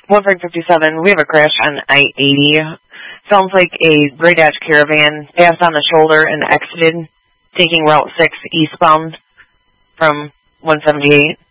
1357, we have a crash on I-80. Sounds like a Gray Dodge Caravan passed on the shoulder and exited, taking Route 6 eastbound from 178.